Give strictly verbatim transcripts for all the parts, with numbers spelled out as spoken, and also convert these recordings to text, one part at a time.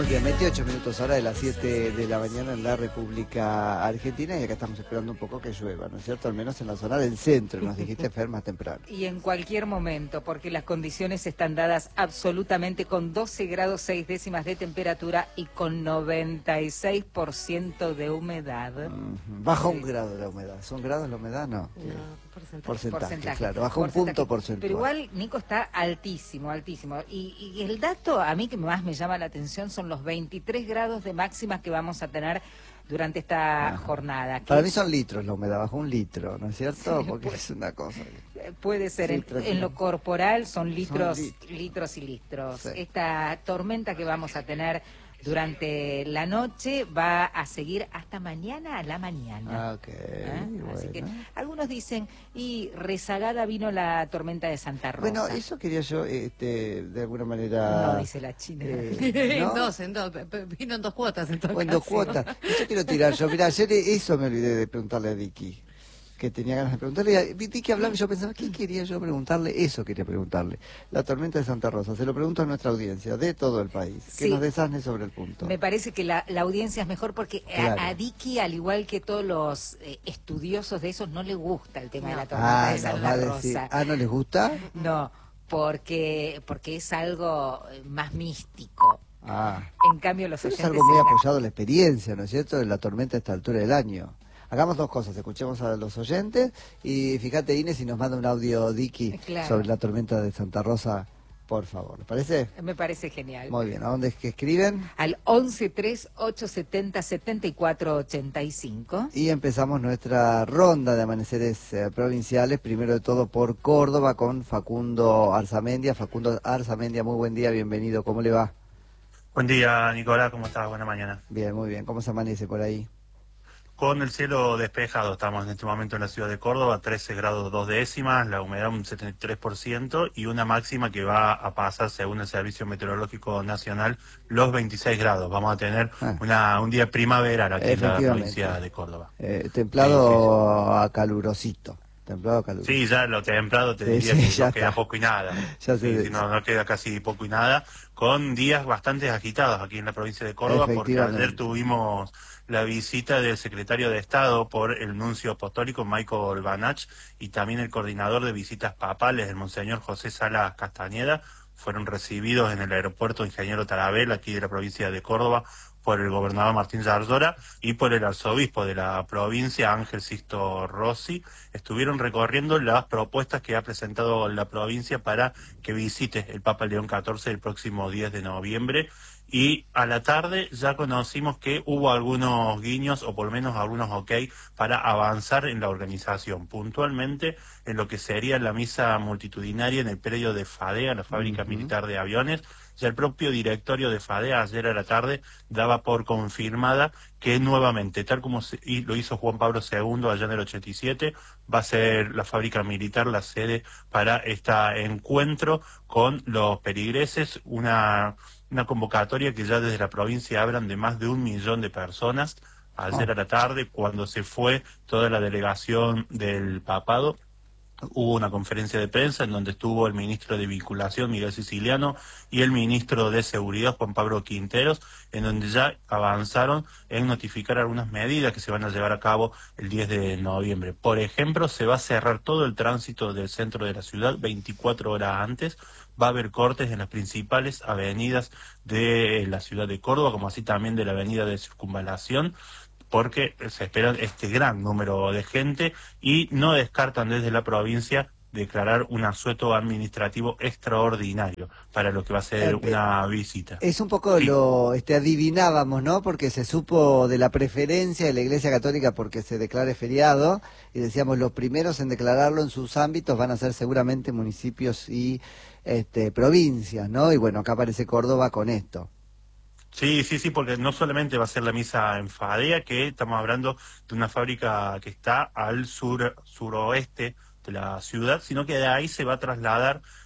Muy bien, veintiocho minutos ahora de las siete de la mañana en la República Argentina, y acá estamos esperando un poco que llueva, ¿no es cierto? Al menos en la zona del centro, nos dijiste, Fer, más temprano. Y en cualquier momento, porque las condiciones están dadas absolutamente con doce grados seis décimas de temperatura y con noventa y seis por ciento de humedad. Mm, baja un grado la humedad. ¿Son grados la humedad? No. No, porcentaje. Porcentaje, Porcentaje. claro, baja un Porcentaje. punto porcentual. Pero igual, Nico, está altísimo, altísimo. Y, y el dato a mí que más me llama la atención son los veintitrés grados de máximas que vamos a tener durante esta Ajá. jornada. Que Para mí son litros la humedad, bajo un litro, ¿no es cierto? Sí, Porque puede, es una cosa. puede ser, Sí, en, tranquilo. en lo corporal son litros, Son litros. litros y litros. Sí. Esta tormenta que vamos a tener durante la noche va a seguir hasta mañana a la mañana. Ah, ok, ¿Eh? bueno. Así que algunos dicen, y rezagada vino la tormenta de Santa Rosa. Bueno, eso quería yo, este, de alguna manera... No, dice la China. eh, En ¿no? dos, en dos, pe- pe- vino en dos cuotas en todo O en dos caso. cuotas. Eso quiero tirar yo. Mira, ayer eso me olvidé de preguntarle a Vicky, que tenía ganas de preguntarle. Y Vicky hablaba y yo pensaba, ¿qué quería yo preguntarle? Eso quería preguntarle. La tormenta de Santa Rosa. Se lo pregunto a nuestra audiencia de todo el país. Que Sí. nos desasne sobre el punto. Me parece que la, la audiencia es mejor porque Claro. a, a Vicky, al igual que todos los eh, estudiosos de esos, no le gusta el tema de No. la tormenta Ah, de nos Santa va a decir, Rosa. ah, ¿no les gusta? No, porque, porque es algo eh, más místico. Ah. En cambio, los Pero es oyentes... algo muy se- apoyado en la experiencia, ¿no es cierto? De la tormenta a esta altura del año. Hagamos dos cosas, escuchemos a los oyentes y fíjate, Inés, si nos manda un audio, Dicky, Claro. sobre la tormenta de Santa Rosa, por favor. ¿Le parece? Me parece genial. Muy bien, ¿a dónde es que escriben? Al once tres ocho setenta setenta y cuatro ochenta y cinco. Y empezamos nuestra ronda de amaneceres eh, provinciales, primero de todo por Córdoba, con Facundo Arzamendia. Facundo Arzamendia, muy buen día, bienvenido, ¿cómo le va? Buen día, Nicolás, ¿cómo estás? Buena mañana. Bien, muy bien, ¿cómo se amanece por ahí? Con el cielo despejado, estamos en este momento en la ciudad de Córdoba, trece grados dos décimas, la humedad un setenta y tres por ciento y una máxima que va a pasar, según el Servicio Meteorológico Nacional, los veintiséis grados. Vamos a tener Ah. una, un día primaveral aquí en la Efectivamente. provincia de Córdoba. Eh, templado a calurosito, templado a calurosito. Sí, ya lo templado te Sí, diría sí, que ya no queda está. poco y nada. Ya Sí, sé. sí, no, no queda casi poco y nada, con días bastante agitados aquí en la provincia de Córdoba, porque Efectivamente. ayer tuvimos la visita del secretario de Estado por el nuncio apostólico Michael Banach y también el coordinador de visitas papales, el monseñor José Salas Castañeda. Fueron recibidos en el aeropuerto Ingeniero Tarabel, aquí de la provincia de Córdoba, por el gobernador Martín Zarzora y por el arzobispo de la provincia, Ángel Sixto Rossi. Estuvieron recorriendo las propuestas que ha presentado la provincia para que visite el Papa León catorce el próximo diez de noviembre. Y a la tarde ya conocimos que hubo algunos guiños, o por lo menos algunos ok, para avanzar en la organización, puntualmente en lo que sería la misa multitudinaria en el predio de FADEA, la Fábrica Ujú. Militar de Aviones. Ya el propio directorio de FADEA ayer a la tarde daba por confirmada que nuevamente, tal como se- y lo hizo Juan Pablo segundo allá en el ochenta y siete, va a ser la Fábrica Militar la sede para este encuentro con los peligreses, una, una convocatoria que ya desde la provincia hablan de más de un millón de personas. Ayer Oh. a la tarde, cuando se fue toda la delegación del papado, hubo una conferencia de prensa en donde estuvo el ministro de Vinculación, Miguel Siciliano, y el ministro de Seguridad, Juan Pablo Quinteros, en donde ya avanzaron en notificar algunas medidas que se van a llevar a cabo el diez de noviembre. Por ejemplo, se va a cerrar todo el tránsito del centro de la ciudad veinticuatro horas antes. Va a haber cortes en las principales avenidas de la ciudad de Córdoba, como así también de la avenida de Circunvalación, porque se espera este gran número de gente y no descartan desde la provincia declarar un asueto administrativo extraordinario para lo que va a ser Eh, una visita. Es un poco Sí. lo este, adivinábamos, ¿no? Porque se supo de la preferencia de la Iglesia Católica porque se declare feriado y decíamos los primeros en declararlo en sus ámbitos van a ser seguramente municipios y este, provincias, ¿no? Y bueno, acá aparece Córdoba con esto. Sí, sí, sí, porque no solamente va a ser la misa en Fadea, que estamos hablando de una fábrica que está al sur suroeste de la ciudad, sino que de ahí se va a trasladar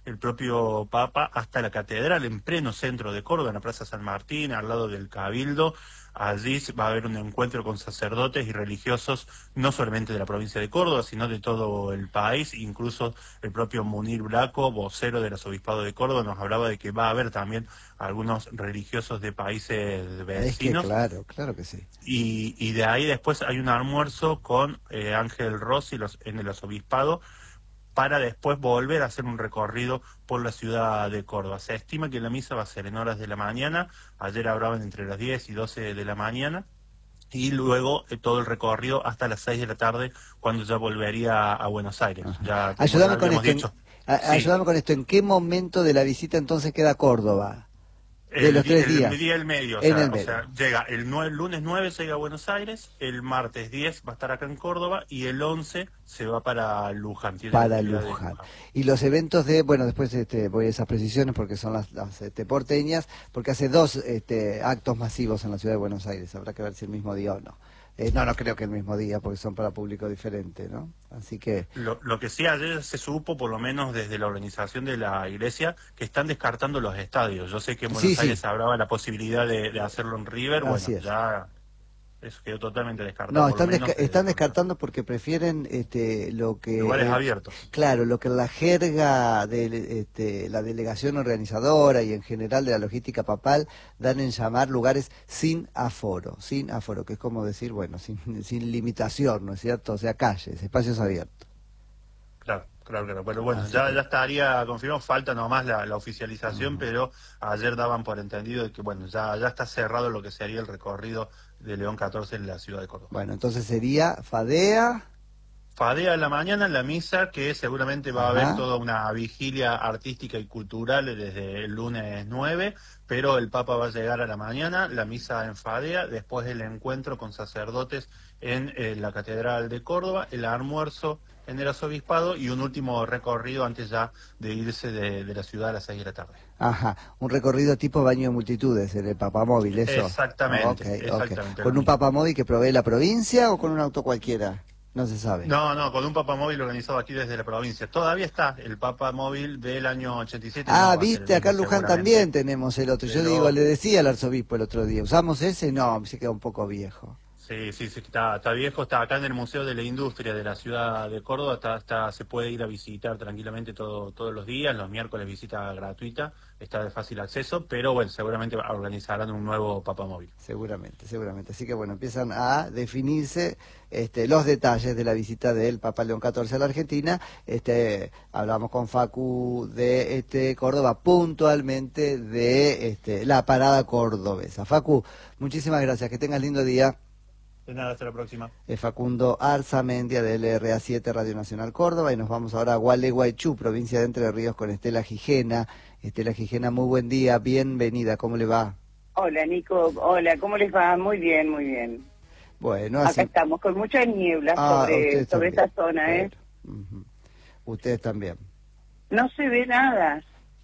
el propio Papa hasta la catedral en pleno centro de Córdoba, en la Plaza San Martín, al lado del Cabildo. Allí va a haber un encuentro con sacerdotes y religiosos, no solamente de la provincia de Córdoba, sino de todo el país. Incluso el propio Munir Blanco, vocero del Arzobispado de Córdoba, nos hablaba de que va a haber también algunos religiosos de países vecinos. Es que claro, claro que sí. Y, y de ahí después hay un almuerzo con eh, Ángel Rossi los, en el Arzobispado, para después volver a hacer un recorrido por la ciudad de Córdoba. Se estima que la misa va a ser en horas de la mañana, ayer hablaban entre las diez y doce de la mañana, y luego eh, todo el recorrido hasta las seis de la tarde, cuando ya volvería a Buenos Aires. Ya, ayúdame con esto, dicho. En, a, Sí. ayúdame con esto, ¿en qué momento de la visita entonces queda Córdoba? De El, los tres el, días. El día del medio, o, en sea, el o medio. sea, llega el, nueve, el lunes nueve llega a Buenos Aires, el martes diez va a estar acá en Córdoba y el once se va para Luján. Tiene Para la actividad de Luján. Luján. Y los eventos de, bueno, después este, voy a esas precisiones porque son las, las este, porteñas, porque hace dos este, actos masivos en la ciudad de Buenos Aires, habrá que ver si el mismo día o no. Eh, no, no creo que el mismo día, porque son para público diferente, ¿no? Así que... Lo, lo que sí ayer se supo, por lo menos desde la organización de la iglesia, que están descartando los estadios. Yo sé que en Buenos Sí, sí. Aires hablaba la posibilidad de, de hacerlo en River, Así bueno, es. ya eso quedó totalmente descartado. No, por están, lo menos desca- desde están la- descartando porque prefieren este, lo que... lugares eh, abiertos. Claro, lo que la jerga de este, la delegación organizadora y en general de la logística papal dan en llamar lugares sin aforo, sin aforo, que es como decir, bueno, sin, sin limitación, ¿no es cierto? O sea, calles, espacios abiertos. Claro, claro, claro. Pero bueno, Así ya, que- ya estaría confirmado, falta nomás la, la oficialización, Ujú. pero ayer daban por entendido de que bueno, ya, ya está cerrado lo que sería el recorrido de León catorce en la ciudad de Córdoba. Bueno, entonces sería Fadea... Fadea a la mañana, la misa, que seguramente va a Ajá. haber toda una vigilia artística y cultural desde el lunes nueve, pero el Papa va a llegar a la mañana, la misa en Fadea, después el encuentro con sacerdotes en eh, la Catedral de Córdoba, el almuerzo en el Arzobispado y un último recorrido antes ya de irse de, de la ciudad a las seis de la tarde. Ajá, un recorrido tipo baño de multitudes en el papamóvil, ¿eso? Exactamente, Ok, ok. exactamente. ¿Con un papamóvil que provee la provincia o con un auto cualquiera? No se sabe. No, no, con un papamóvil organizado aquí desde la provincia. Todavía está el papamóvil del año ochenta y siete. Ah, no va a ser viste, el acá en mismo, Luján seguramente. también tenemos el otro. Yo Pero- digo, le decía al arzobispo el otro día, ¿usamos ese? No, se queda un poco viejo. Sí, sí, sí, está, está viejo, está acá en el Museo de la Industria de la ciudad de Córdoba, está, está, se puede ir a visitar tranquilamente todo, todos los días, los miércoles visita gratuita, está de fácil acceso, pero bueno, seguramente organizarán un nuevo papamóvil. Seguramente, seguramente. Así que bueno, empiezan a definirse este, los detalles de la visita del Papa León catorce a la Argentina. Este, hablamos con Facu de este, Córdoba, puntualmente de este, la parada cordobesa. Facu, muchísimas gracias, que tengas lindo día. De nada, hasta la próxima. Es Facundo Arzamendia de L R A siete Radio Nacional Córdoba y nos vamos ahora a Gualeguaychú, provincia de Entre Ríos, con Estela Gijena. Estela Gijena, muy buen día, bienvenida, ¿cómo le va? Hola Nico, hola, ¿cómo les va? Muy bien, muy bien. Bueno, Acá así... estamos con mucha niebla Ah, sobre, ustedes sobre también. esta zona, ¿eh? Bueno, ujú. Ustedes también. No se ve nada.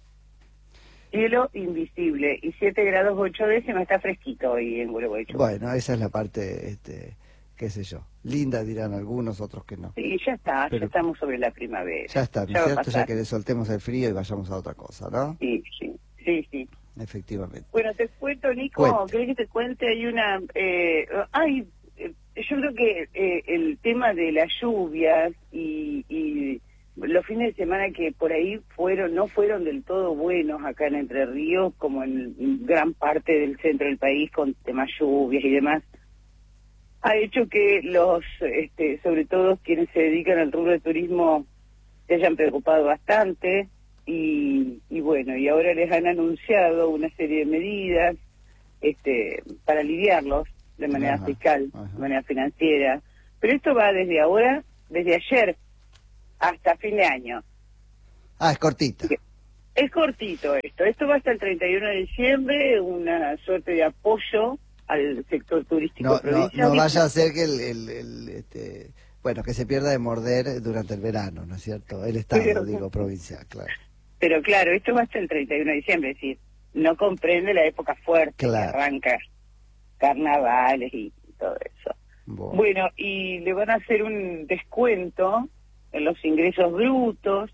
Cielo invisible y siete grados ocho décimas, está fresquito hoy en Gualeguaychú. Bueno, esa es la parte, este, qué sé yo, linda dirán algunos, otros que no. Sí, ya está, Pero- ya estamos sobre la primavera. Ya está, ¿no Ya es va a cierto? Ya pasar. que le soltemos el frío y vayamos a otra cosa, ¿no? Sí, sí, sí, sí. Efectivamente. Bueno, te cuento, Nico, Cuente. ¿querés que te cuente? Hay una... Eh, hay, eh, yo creo que eh, el tema de las lluvias y, y los fines de semana que por ahí fueron no fueron del todo buenos acá en Entre Ríos, como en gran parte del centro del país, con temas lluvias y demás, ha hecho que los, este, sobre todo quienes se dedican al rubro de turismo, se hayan preocupado bastante. Y, y bueno, y ahora les han anunciado una serie de medidas este, para aliviarlos de manera Ajá, fiscal, ajá. de manera financiera. Pero esto va desde ahora, desde ayer, hasta fin de año. Ah, es cortita. Es cortito esto. Esto va hasta el treinta y uno de diciembre, una suerte de apoyo al sector turístico No, no, provincial. no vaya a ser que el, el, el, este, bueno, que se pierda de morder durante el verano, ¿no es cierto? El Estado, Pero- digo, provincial, claro. Pero claro, esto va hasta el treinta y uno de diciembre, es decir, no comprende la época fuerte Claro. que arranca carnavales y todo eso. Bueno. Bueno, y le van a hacer un descuento en los ingresos brutos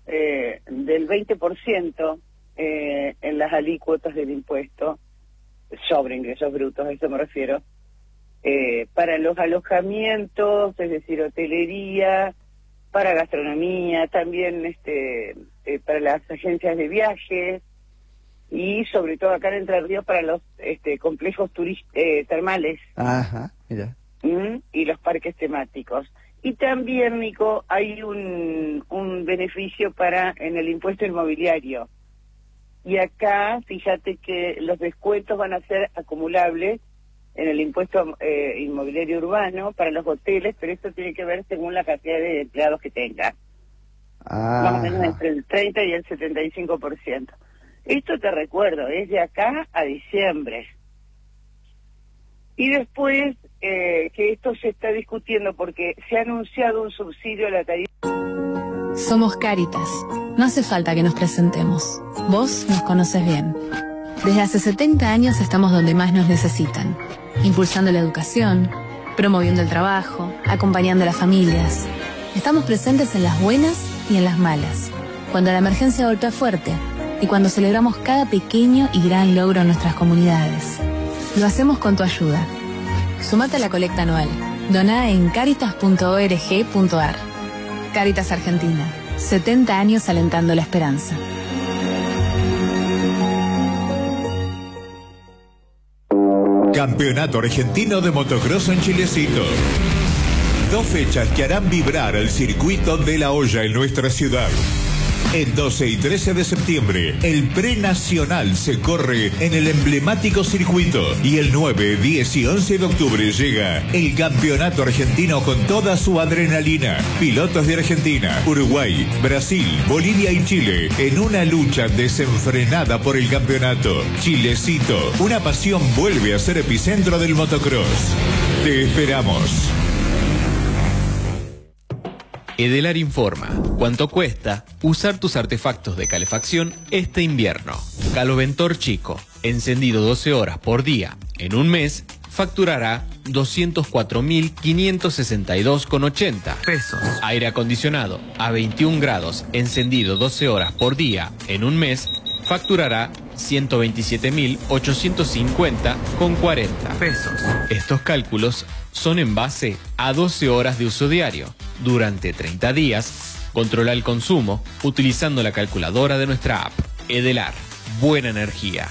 eh, del veinte por ciento eh, en las alícuotas del impuesto sobre ingresos brutos, a eso me refiero, eh, para los alojamientos, es decir, hotelería, para gastronomía, también este eh, para las agencias de viajes y sobre todo acá en Entre Ríos para los este, complejos turísticos eh, termales. Ajá, mira. ¿Mm? Y los parques temáticos. Y también, Nico, hay un, un beneficio para en el impuesto inmobiliario. Y acá, fíjate que los descuentos van a ser acumulables en el impuesto eh, inmobiliario urbano para los hoteles, pero esto tiene que ver según la cantidad de empleados que tenga. Ah. Más o menos entre el treinta y el setenta y cinco por ciento. Esto te recuerdo, es de acá a diciembre. Y después, eh, que esto se está discutiendo porque se ha anunciado un subsidio a la tarifa. Somos Cáritas. No hace falta que nos presentemos. Vos nos conoces bien. Desde hace setenta años estamos donde más nos necesitan. Impulsando la educación, promoviendo el trabajo, acompañando a las familias. Estamos presentes en las buenas y en las malas. Cuando la emergencia golpea fuerte y cuando celebramos cada pequeño y gran logro en nuestras comunidades. Lo hacemos con tu ayuda. Sumate a la colecta anual. Doná en caritas punto org punto ar. Cáritas Argentina. setenta años alentando la esperanza. Campeonato Argentino de Motocross en Chilecito. Dos fechas que harán vibrar el circuito de La Hoya en nuestra ciudad. El doce y trece de septiembre, el prenacional se corre en el emblemático circuito. Y el nueve, diez y once de octubre llega el Campeonato Argentino con toda su adrenalina. Pilotos de Argentina, Uruguay, Brasil, Bolivia y Chile en una lucha desenfrenada por el campeonato. Chilecito, una pasión vuelve a ser epicentro del motocross. Te esperamos. Edelar informa cuánto cuesta usar tus artefactos de calefacción este invierno. Caloventor Chico, encendido doce horas por día en un mes, facturará doscientos cuatro mil quinientos sesenta y dos con ochenta pesos. Aire acondicionado a veintiún grados, encendido doce horas por día en un mes, facturará ciento veintisiete mil ochocientos cincuenta con cuarenta pesos. Estos cálculos son en base a doce horas de uso diario. Durante treinta días, controla el consumo utilizando la calculadora de nuestra app. Edelar, buena energía.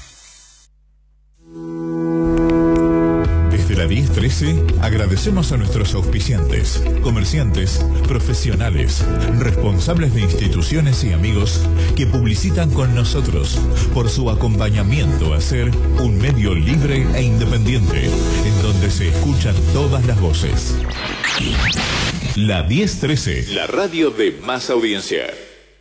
Desde la diez trece agradecemos a nuestros auspiciantes, comerciantes, profesionales, responsables de instituciones y amigos que publicitan con nosotros por su acompañamiento a ser un medio libre e independiente en donde se escuchan todas las voces. La diez trece, la radio de más audiencia.